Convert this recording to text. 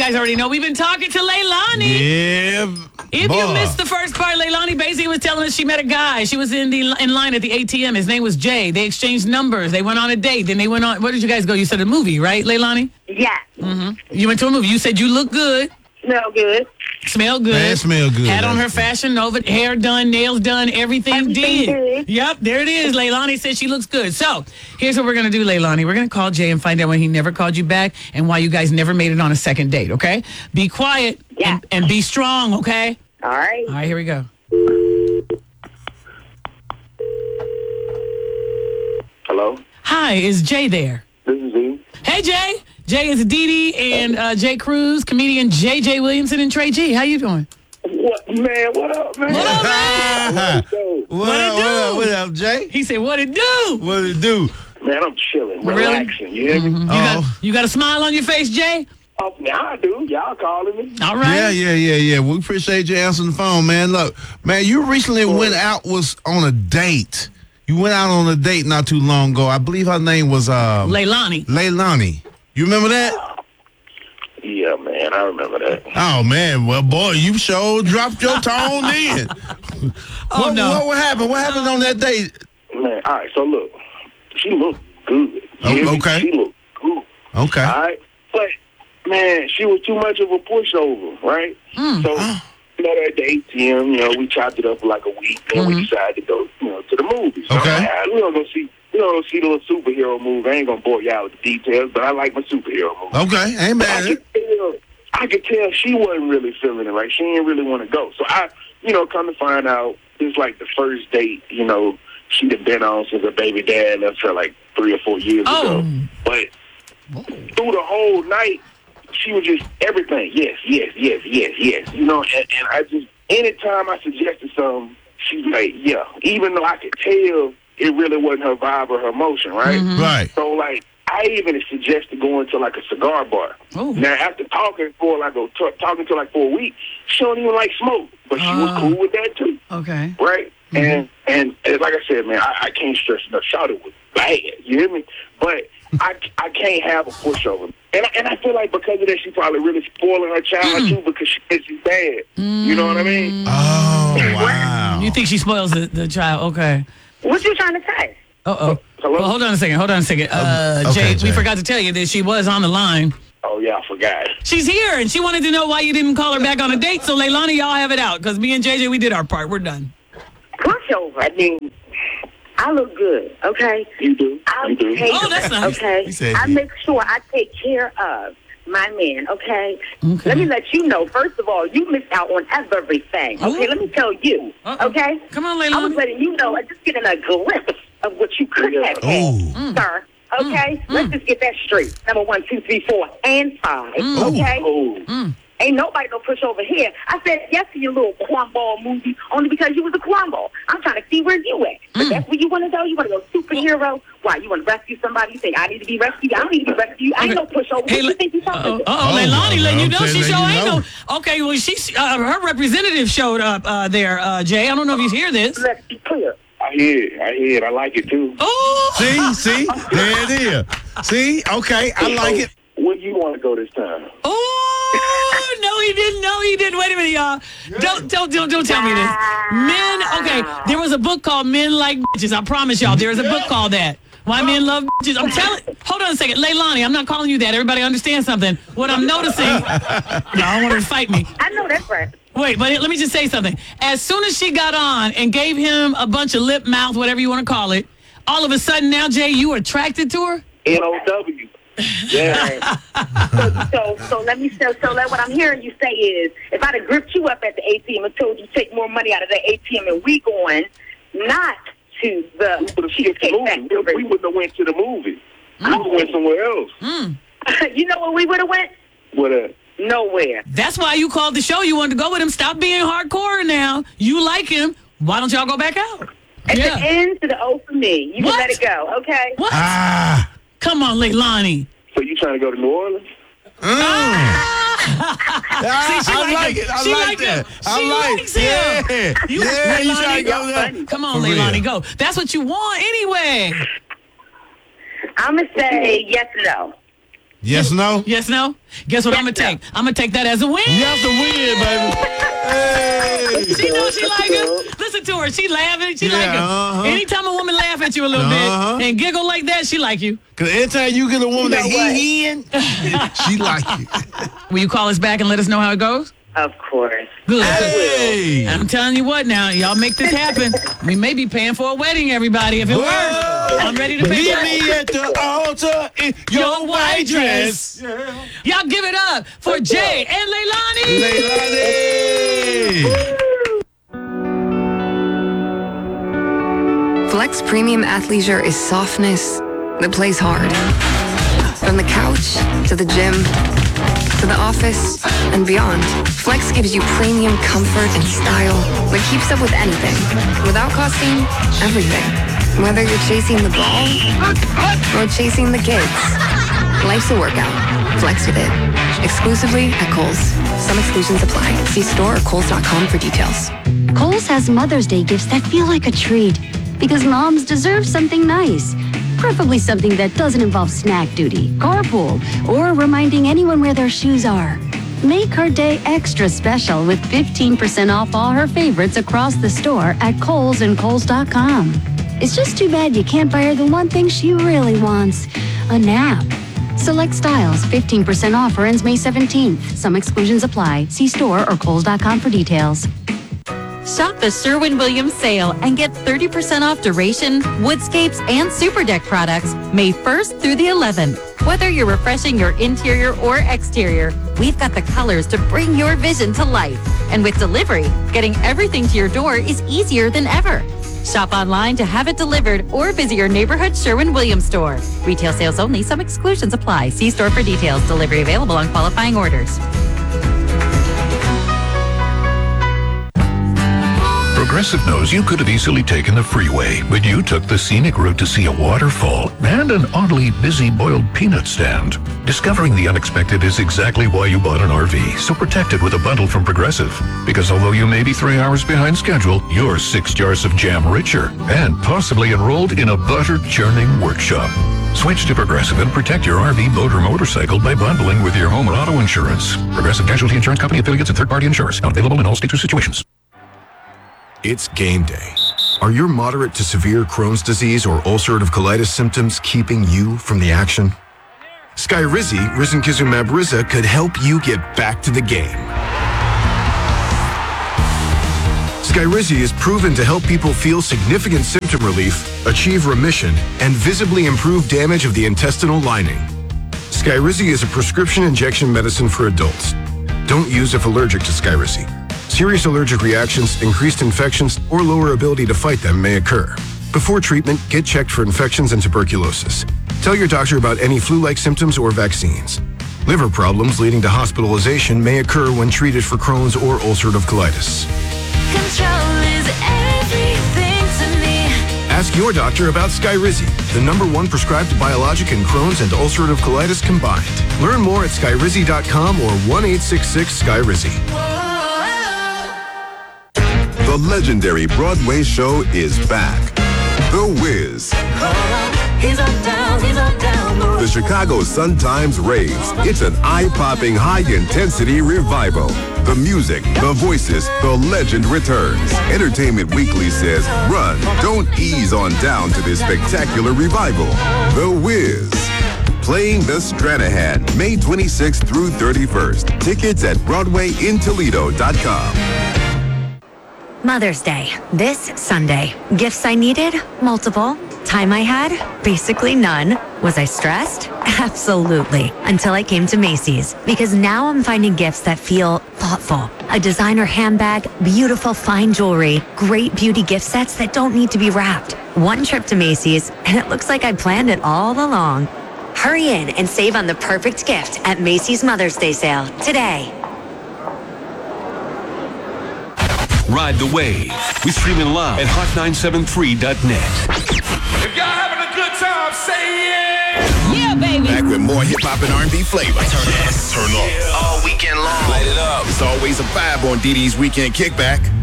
guys already know we've been talking to Leilani. Yeah. If you missed the first part, Leilani basically was telling us she met a guy. She was in line at the ATM. His name was Jay. They exchanged numbers. They went on a date. Then they went on. Where did you guys go? You said a movie, right, Leilani? Yeah. Mm-hmm. You went to a movie. You said you look good. Smell good. Smell good. Man, smell good. Had on her Fashion Nova, hair done, nails done, everything did. Good. Yep, there it is. Leilani said she looks good. So here's what we're going to do, Leilani. We're going to call Jay and find out when he never called you back and why you guys never made it on a second date, okay? Be quiet and be strong, okay? All right. All right, here we go. Hello? Hi, is Jay there? This is Z. Hey, Jay. Jay is Dee Dee and Jay Cruz, comedian J.J. Williamson and Trey G. How you doing? What, man? What up, man? What up, man? What up, Jay? He said, what it do? What it do? Man, I'm chilling, Really? relaxing. You hear me? You got a smile on your face, Jay? Oh, now I do. Y'all calling me? All right. Yeah. We appreciate you answering the phone, man. Look, man, you recently went out on a date. You went out on a date not too long ago. I believe her name was Leilani. Leilani. You remember that? Yeah, man, I remember that. Oh man, well boy, you sure dropped your tone then. What happened? What happened on that date? Man, all right, so look, she looked good. You hear me? Okay. She looked good. Okay. All right? But, man, she was too much of a pushover, right? So, that day, ATM, we chopped it up for like a week, and we decided to go, to the movies. So Okay. we don't go see the little superhero movie. I ain't gonna bore y'all with the details, but I like my superhero movie. Okay, ain't mad at it. I could tell she wasn't really feeling it. Like, she didn't really want to go. So I, come to find out, it's like the first date, she'd have been on since her baby dad left her like 3 or 4 years ago. But through the whole night, she was just everything. Yes. And I just, anytime I suggested something, she's like, yeah. Even though I could tell it really wasn't her vibe or her emotion, right? Right. So, like, I even suggested going to, like, a cigar bar. Oh. Now, after talking to her, like, for a week, she don't even like smoke. But she was cool with that, too. Okay. Right? And like I said, man, I can't stress enough. Shawty was bad. You hear me? But I can't have a pushover. And I feel like because of that, she probably really spoiling her child, too, because she's bad. You know what I mean? Oh, wow. You think she spoils the child? Okay. What you trying to say? Uh-oh. Hello? Well, hold on a second. Okay, Jay, we Jay. forgot to tell you that she was on the line. Oh, yeah, I forgot. She's here, and she wanted to know why you didn't call her back on a date. So, Leilani, y'all have it out, because me and JJ, we did our part. We're done. Pushover. I mean, I look good, okay? You do. I You do. take, Oh, that's nice. okay? He said I you. make sure I take care of my man, okay? Let me let you know, first of all, you missed out on everything, okay? Ooh. Let me tell you, okay? Come on, I was Leilani. letting you know, just getting a glimpse of what you could have had, sir. Okay? Let's just get that straight. Number 1, 2, 3, 4, and 5, okay? Oh. Ain't nobody gonna push over here. I said yes to your little cornball movie only because you was a cornball. I'm trying to see where you at. But that's where you want to go? You want to go superhero? Why, you want to rescue somebody? You think I need to be rescued? I don't need to be rescued. I ain't no pushover. Hey, What you think you talking to? Leilani letting you know she sure letting ain't you no. know. Okay, well, her representative showed up there, Jay. I don't know if you hear this. Let's be clear. I hear it. I like it, too. Oh! See? There it is. See? Okay, I like it. Where you want to go this time? Oh, no, he didn't. No, he didn't. Wait a minute, y'all. Don't tell me this. Men, okay, there was a book called Men Like Bitches. I promise y'all, there is a book called that. Why men love bitches. I'm telling. Hold on a second. Leilani, I'm not calling you that. Everybody understand something. What I'm noticing. No, I don't want her to fight me. I know that's right. Wait, but let me just say something. As soon as she got on and gave him a bunch of lip mouth, whatever you want to call it, all of a sudden now, Jay, you attracted to her? N-O-W. Yeah. So what I'm hearing you say is, if I'd have gripped you up at the ATM and told you to take more money out of the ATM and we going not to the Cheesecake Factory. We wouldn't have went to the movie. We would have went somewhere else. You know where we would have went? What Nowhere. That's why you called the show. You wanted to go with him. Stop being hardcore now. You like him. Why don't y'all go back out? It's the end to the O for me. You What? can let it go, okay? What? Ah. Come on, Leilani. So you trying to go to New Orleans? See, she I like like him. it. I She like like that. him. I She like likes him. Yeah. You- Yeah, you trying to go Leilani, there? Come on, For Leilani, real. go. That's what you want anyway. I'm going to say yes or no. Yes, no? Yes, no? Guess what I'm going to take? I'm going to take that as a win. You have to win, baby. Hey. She knows she like it. Listen to her. She laughing. She like it. Uh-huh. Anytime a woman laugh at you a little bit and giggle like that, she like you. Because anytime you get a woman that he in, she like you. Will you call us back and let us know how it goes? Of course. Good. Hey. I'm telling you what now, y'all make this happen. We may be paying for a wedding, everybody, if it works. I'm ready to pay Meet for it. me at the altar in your white dress. Y'all give it up for Jay and Leilani. Leilani. Flex Premium Athleisure is softness that plays hard. From the couch to the gym to the office and beyond, Flex gives you premium comfort and style that keeps up with anything without costing everything. Whether you're chasing the ball or chasing the kids, life's a workout. Flex with it. Exclusively at Kohl's. Some exclusions apply. See store or Kohl's.com for details. Kohl's has Mother's Day gifts that feel like a treat because moms deserve something nice. Preferably something that doesn't involve snack duty, carpool, or reminding anyone where their shoes are. Make her day extra special with 15% off all her favorites across the store at Kohl's and Kohl's.com. It's just too bad you can't buy her the one thing she really wants, a nap. Select styles, 15% off ends May 17th. Some exclusions apply. See store or Kohl's.com for details. Shop the Sherwin-Williams sale and get 30% off Duration, Woodscapes, and Super Deck products May 1st through the 11th. Whether you're refreshing your interior or exterior, we've got the colors to bring your vision to life. And with delivery, getting everything to your door is easier than ever. Shop online to have it delivered or visit your neighborhood Sherwin-Williams store. Retail sales only. Some exclusions apply. See store for details. Delivery available on qualifying orders. Progressive knows you could have easily taken the freeway, but you took the scenic route to see a waterfall and an oddly busy boiled peanut stand. Discovering the unexpected is exactly why you bought an RV, so protect it with a bundle from Progressive. Because although you may be 3 hours behind schedule, you're 6 jars of jam richer and possibly enrolled in a butter-churning workshop. Switch to Progressive and protect your RV, boat, or motorcycle by bundling with your home and auto insurance. Progressive Casualty Insurance Company affiliates and third-party insurers. Not available in all states or situations. It's game day. Are your moderate to severe Crohn's disease or ulcerative colitis symptoms keeping you from the action? Skyrizi, risankizumab Riza, could help you get back to the game. Skyrizi is proven to help people feel significant symptom relief, achieve remission, and visibly improve damage of the intestinal lining. Skyrizi is a prescription injection medicine for adults. Don't use if allergic to Skyrizi. Serious allergic reactions, increased infections, or lower ability to fight them may occur. Before treatment, get checked for infections and tuberculosis. Tell your doctor about any flu-like symptoms or vaccines. Liver problems leading to hospitalization may occur when treated for Crohn's or ulcerative colitis. Control is everything to me. Ask your doctor about Skyrizi, the #1 prescribed biologic in Crohn's and ulcerative colitis combined. Learn more at skyrizi.com or 1-866-SKYRIZI. The legendary Broadway show is back. The Wiz. The Chicago Sun-Times raves. It's an eye-popping, high-intensity revival. The music, the voices, the legend returns. Entertainment Weekly says, run, don't ease on down to this spectacular revival. The Wiz. Playing the Stranahan, May 26th through 31st. Tickets at BroadwayInToledo.com. Mother's Day, this Sunday. Gifts I needed? Multiple. Time I had? Basically none. Was I stressed? Absolutely. Until I came to Macy's. Because now I'm finding gifts that feel thoughtful. A designer handbag, beautiful fine jewelry, great beauty gift sets that don't need to be wrapped. One trip to Macy's, and it looks like I planned it all along. Hurry in and save on the perfect gift at Macy's Mother's Day sale today. Ride the wave. We stream in live at hot973.net. If y'all having a good time, say yeah! Yeah, baby! Back with more hip-hop and R&B flavor. Turn up. All weekend long. Light it up. It's always a vibe on DD's Weekend Kickback.